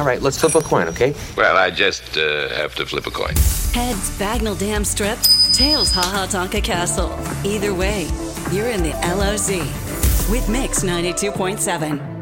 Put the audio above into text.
right, let's flip a coin, okay? Well, I just have to flip a coin. Heads Bagnall Dam Strip, tails Ha Ha Tonka Castle. Either way, you're in the LOZ with Mix 92.7.